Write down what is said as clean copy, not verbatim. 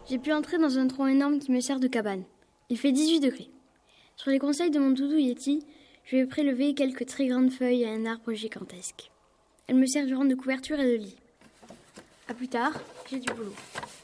J'ai pu entrer dans un tronc énorme qui me sert de cabane. Il fait 18 degrés. Sur les conseils de mon doudou Yeti, je vais prélever quelques très grandes feuilles à un arbre gigantesque. Elles me serviront de couverture et de lit. À plus tard, j'ai du boulot.